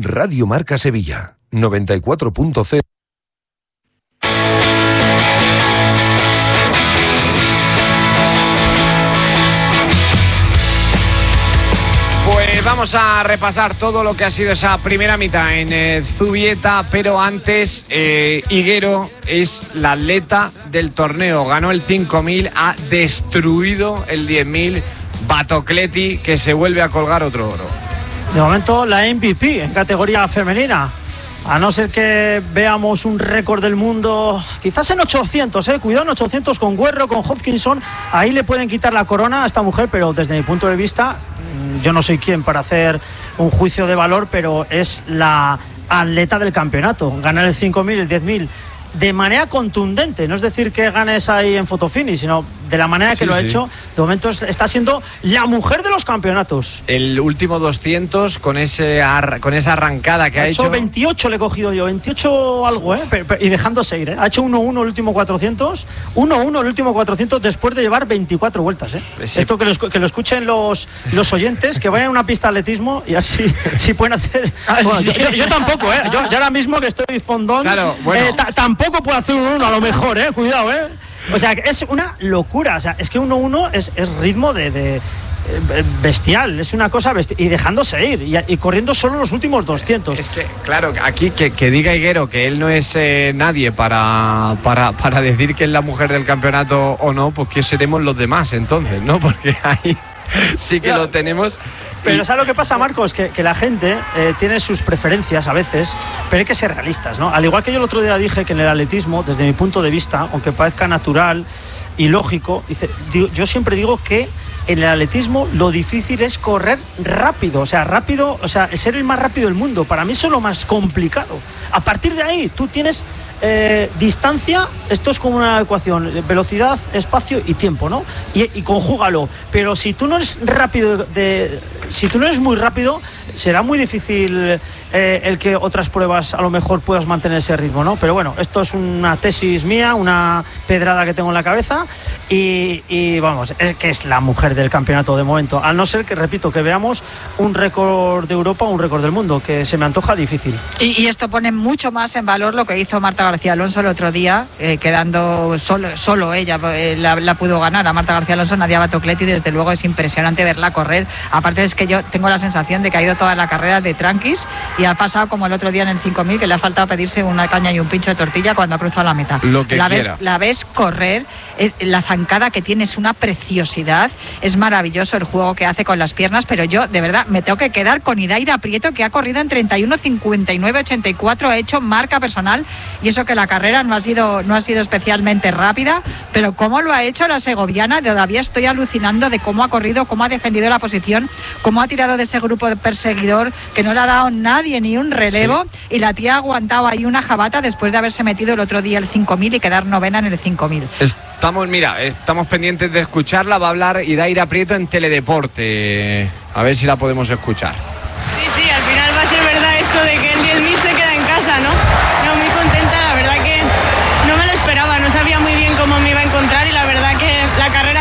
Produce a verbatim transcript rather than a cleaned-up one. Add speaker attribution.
Speaker 1: Radio Marca Sevilla, noventa y cuatro punto cero.
Speaker 2: Pues vamos a repasar todo lo que ha sido esa primera mitad en eh, Zubieta, pero antes eh, Higuero es la atleta del torneo, ganó el cinco mil, ha destruido el diez mil, Batocleti, que se vuelve a colgar otro oro.
Speaker 3: De momento la M V P en categoría femenina. A no ser que veamos un récord del mundo, quizás en ochocientos, eh, cuidado en ochocientos con Guerrero, con Hodgkinson, ahí le pueden quitar la corona a esta mujer, pero desde mi punto de vista, yo no soy quien para hacer un juicio de valor, pero es la atleta del campeonato. Ganar el cinco mil, el diez mil de manera contundente, no es decir que ganes ahí en fotofinish, sino de la manera que sí, lo ha sí. hecho. De momento está siendo la mujer de los campeonatos.
Speaker 2: El último doscientos con ese ar, con esa arrancada que ha, ha hecho,
Speaker 3: hecho veintiocho le he cogido yo, veintiocho algo, ¿eh? Pero, pero, y dejándose ir, ¿eh? Ha hecho uno uno el último cuatrocientos, uno uno el último cuatrocientos después de llevar veinticuatro vueltas, ¿eh? Sí. Esto que lo, que lo escuchen los, los oyentes, que vayan a una pista de atletismo y así si pueden hacer. Bueno, yo, yo, yo tampoco, ¿eh? Yo, yo ahora mismo que estoy fondón,
Speaker 2: claro, bueno.
Speaker 3: eh, tampoco Poco puede hacer un uno a lo mejor, eh, cuidado, eh. O sea, es una locura. O sea, es que uno uno es, es ritmo de, de bestial, es una cosa bestial. Y dejándose ir y, y corriendo solo los últimos doscientos.
Speaker 2: Es que, claro, aquí que, que diga Higuero que él no es eh, nadie para, para, para decir que es la mujer del campeonato o no, pues que seremos los demás entonces, ¿no? Porque ahí sí que lo tenemos.
Speaker 3: Pero ¿sabes lo que pasa, Marcos? Que, que la gente eh, tiene sus preferencias a veces, pero hay que ser realistas, ¿no? Al igual que yo el otro día dije que en el atletismo, desde mi punto de vista, aunque parezca natural y lógico, dice, digo, yo siempre digo que en el atletismo lo difícil es correr rápido, o sea, rápido, o sea, ser el más rápido del mundo. Para mí eso es lo más complicado. A partir de ahí, tú tienes eh, distancia, esto es como una ecuación, velocidad, espacio y tiempo, ¿no? Y, y conjúgalo. Pero si tú no eres rápido, de, si tú no eres muy rápido, será muy difícil eh, el que otras pruebas a lo mejor puedas mantener ese ritmo, ¿no? Pero bueno, esto es una tesis mía, una pedrada que tengo en la cabeza y, y vamos, es que es la mujer del campeonato de momento, a no ser que, repito, que veamos un récord de Europa o un récord del mundo, que se me antoja difícil.
Speaker 4: Y, y esto pone mucho más en valor lo que hizo Marta García Alonso el otro día, eh, quedando solo, solo ella eh, la, la pudo ganar a Marta García Alonso. Nadia Batocleti, desde luego es impresionante verla correr. Aparte es que yo tengo la sensación de que ha ido toda la carrera de tranquis y ha pasado como el otro día en el cinco mil, que le ha faltado pedirse una caña y un pincho de tortilla cuando ha cruzado la meta.
Speaker 2: Lo que
Speaker 4: la
Speaker 2: quiera.
Speaker 4: ves, la ves correr, eh, la zancada que tiene es una preciosidad. Es maravilloso el juego que hace con las piernas, pero yo de verdad me tengo que quedar con Idaira Prieto, que ha corrido en treinta y uno cincuenta y nueve ochenta y cuatro, ha hecho marca personal, y eso que la carrera no ha sido no ha sido especialmente rápida, pero cómo lo ha hecho la segoviana, todavía estoy alucinando de cómo ha corrido, cómo ha defendido la posición, cómo ha tirado de ese grupo de perseguidor que no le ha dado nadie ni un relevo, sí. Y la tía ha aguantado ahí una jabata después de haberse metido el otro día el cinco mil y quedar novena en el cinco mil.
Speaker 2: Estamos, mira, estamos pendientes de escucharla, va a hablar Idaira Prieto en Teledeporte, a ver si la podemos escuchar.